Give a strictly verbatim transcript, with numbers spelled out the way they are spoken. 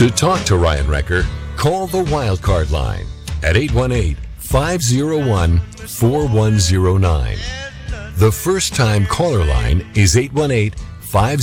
To talk to Ryan Wrecker, call the Wildcard line at eight one eight, five oh one, four one oh nine. The first-time caller line is eight one eight, five